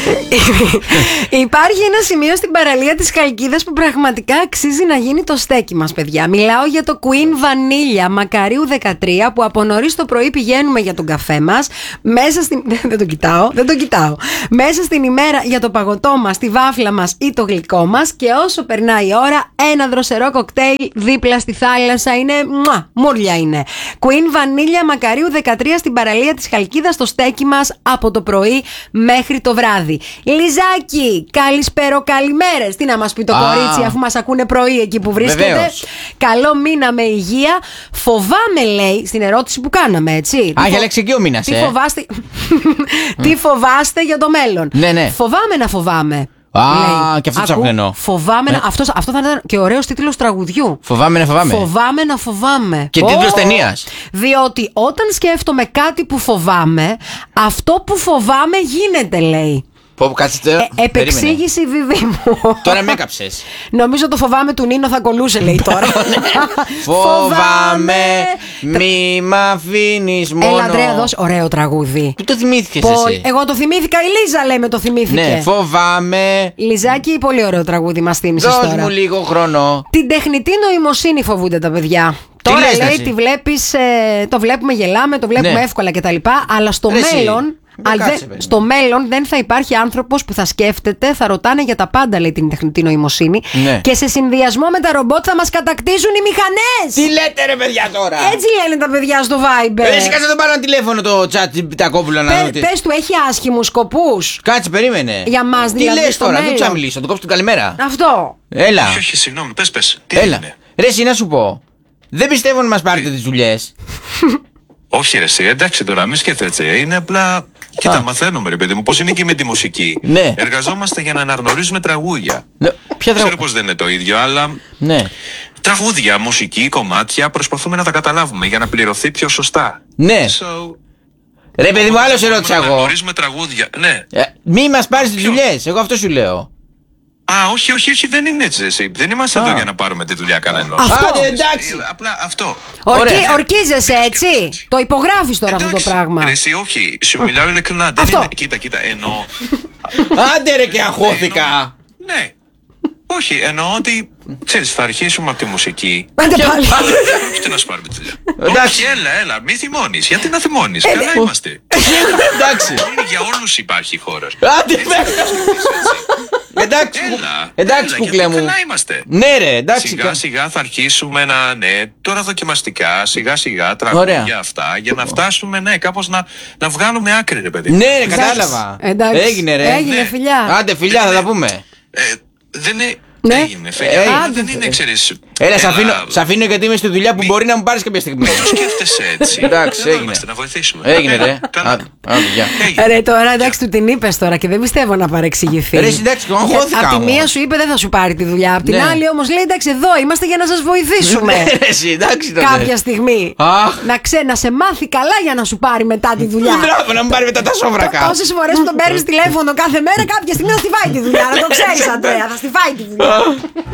Υπάρχει ένα σημείο στην παραλία της Χαλκίδας που πραγματικά αξίζει να γίνει το στέκι μας, παιδιά. Μιλάω για το Queen Vanilla Μακαρίου 13, που από νωρίς το πρωί πηγαίνουμε για τον καφέ μας. Μέσα στην... δεν το κοιτάω. Μέσα στην ημέρα για το παγωτό μας, τη βάφλα μας ή το γλυκό μας. Και όσο περνάει η ώρα, ένα δροσερό κοκτέιλ δίπλα στη θάλασσα είναι. Μούρλια είναι. Queen Vanilla Μακαρίου 13 στην παραλία της Χαλκίδας, το στέκι μας από το πρωί μέχρι το βράδυ. Λιζάκι, καλησπέρο, καλημέρες. Τι να μας πει το κορίτσι, αφού μας ακούνε πρωί εκεί που βρίσκεται. Βεβαίως. Καλό μήνα με υγεία. Φοβάμαι, λέει, στην ερώτηση που κάναμε, έτσι. Για λέξη εκεί ο μήνας. Τι φοβάστε. Τι φοβάστε για το μέλλον. Ναι. Φοβάμαι να φοβάμαι. Και αυτό ψάχνω. Φοβάμαι να. Αυτό θα ήταν και ωραίος τίτλος τραγουδιού. Φοβάμαι να φοβάμαι. Φοβάμαι να φοβάμαι. Και τίτλος ταινίας. Διότι όταν σκέφτομαι κάτι που φοβάμαι, αυτό που φοβάμαι γίνεται, λέει. Κάτσε. Επεξήγηση, Βιβί μου. Τώρα με έκαψες. Νομίζω το φοβάμαι του Νίνο θα κολούσε, λέει τώρα. Φοβάμαι, μη μ' αφήνεις μόνο. Έλα, Ανδρέα, δώσε ωραίο τραγούδι. Πού το θυμήθηκες εσύ? Εγώ το θυμήθηκα, η Λίζα λέμε το θυμήθηκε. Ναι, φοβάμαι. Λιζάκι, πολύ ωραίο τραγούδι μας θύμισες τώρα. Δώσ' μου λίγο χρόνο. Την τεχνητή νοημοσύνη φοβούνται τα παιδιά. Τώρα λες, λέει, εσύ? τη βλέπεις, το βλέπουμε, γελάμε, το βλέπουμε εύκολα κτλ. Αλλά στο μέλλον. Στο μέλλον δεν θα υπάρχει άνθρωπος που θα σκέφτεται, θα ρωτάνε για τα πάντα, λέει, την τεχνητή νοημοσύνη. Ναι. Και σε συνδυασμό με τα ρομπότ θα μας κατακτήσουν οι μηχανές. Τι λέτε, ρε παιδιά, τώρα? Έτσι λένε τα παιδιά στο Viber. Εσύ κάτσε να τον πάρω ένα τηλέφωνο το chat Πιτακόπουλο να δω. Πες του, έχει άσχημους σκοπούς. Κάτσε, περίμενε. Για μας δηλαδή. Τι λες στο τώρα, μέλλον. δεν του μιλήσω, θα του κόψω την καλημέρα. Αυτό. Έλα. Όχι, συγγνώμη, πες. Τι Έλα. έγινε? Ρε, εσύ να σου πω. Δεν πιστεύω να μας πάρετε τις δουλειές. Όχι, ρε, εσύ, εντάξει τώρα, μη σκέφτεσαι. Είναι απλά. Κοίτα, μαθαίνουμε, ρε παιδί μου, πώς είναι και με τη μουσική. Ναι. Εργαζόμαστε για να αναγνωρίζουμε τραγούδια. Ποια Ξέρω τραγούδια? πως δεν είναι το ίδιο, αλλά. Ναι. Τραγούδια, μουσική, κομμάτια, προσπαθούμε να τα καταλάβουμε για να πληρωθεί πιο σωστά. Ναι. Ρε, παιδί μου, άλλο σε ρώτησα Να εγώ. αναγνωρίζουμε τραγούδια, ναι. Μη μας πάρεις τις δουλειές, εγώ αυτό σου λέω. Όχι, δεν είναι έτσι, εσύ. Δεν είμαστε εδώ για να πάρουμε τη δουλειά κανένας. Αυτό. Εντάξει. Απλά αυτό. Ορκίζεσαι, έτσι. Το υπογράφεις τώρα αυτό το πράγμα. Ρε, εσύ, όχι, σου μιλάω ειλικρινά. Δεν είναι. Κοίτα, εννοώ. Άντε ρε, και αγχώθηκα. Ναι. Όχι, εννοώ ότι. Ξέρεις, θα αρχίσουμε από τη μουσική. Άντε πάλι. Όχι να σου πάρουμε τη δουλειά. Εντάξει. Όχι, έλα, μη θυμώνεις. Γιατί να θυμώνεις? Καλά είμαστε. Εντάξει. Για όλους υπάρχει χώρα. Άντε, εντάξει, κουκλέ μου. Καλά είμαστε. Ναι, ρε, εντάξει. Σιγά σιγά θα αρχίσουμε τώρα δοκιμαστικά, σιγά σιγά τραγούδια αυτά, για να φτάσουμε, κάπως να βγάλουμε άκρη, ρε παιδί. Ναι, ρε, κατάλαβα. Έγινε, ρε. Έγινε, φιλιά. Άντε, φιλιά, θα τα πούμε. Δεν είναι. Ναι. Έγινε, φίλε. Δεν είναι, ξέρεις. Έλα, σ' αφήνω γιατί είμαι στη δουλειά που μπορεί να μου πάρεις κάποια στιγμή. Δεν το σκέφτεσαι έτσι. Εντάξει, έγινε. Είμαστε να βοηθήσουμε. Έγινε, ρε. Άντε, γεια. Ρε, τώρα εντάξει, του την είπες τώρα και δεν πιστεύω να παρεξηγηθεί. Ρε, εντάξει, εγώ αγχώθηκα Απ' τη όμως. μία σου είπε δεν θα σου πάρει τη δουλειά. Απ' την Ναι. άλλη όμως λέει εντάξει, εδώ είμαστε για να σας βοηθήσουμε. Ναι, ρε, εσύ, εντάξει τότε. Κάποια στιγμή. Αχ. Να σε μάθει καλά για να σου πάρει μετά τη δουλειά. Μπράβο, να μου πάρει μετά τα σόβρακα. Τόσες φορές που τον παίρνεις τηλέφωνο κάθε μέρα, κάποια στιγμή θα στη φάει τη δουλειά. Να το ξέρεις, Αντρέα, θα στη φάει τη δουλειά.